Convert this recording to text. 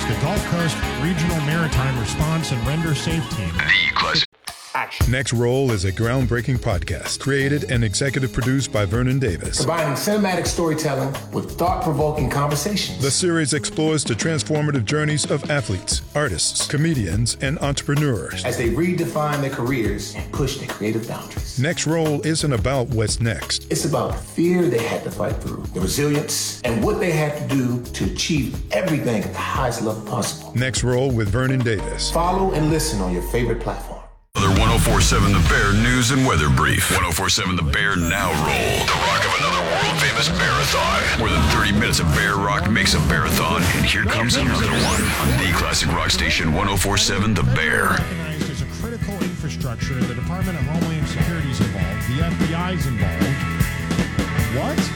the Gulf Coast Regional Maritime Response and Render Safe Team. The Classic. Action. Next Roll is a groundbreaking podcast created and executive produced by Vernon Davis. Combining cinematic storytelling with thought-provoking conversations. The series explores the transformative journeys of athletes, artists, comedians, and entrepreneurs as they redefine their careers and push their creative boundaries. Next Roll isn't about what's next. It's about the fear they had to fight through, the resilience, and what they had to do to achieve everything at the highest level possible. Next Roll with Vernon Davis. Follow and listen on your favorite platform. Another 104.7 The Bear News and Weather Brief. 104.7 The Bear Now Roll. The rock of another world-famous bearathon. More than 30 minutes of bear rock makes a bearathon. And here comes another one on the classic rock station 104.7 The Bear. Recognized as a critical infrastructure, the Department of Homeland Security's involved, the FBI's involved. What?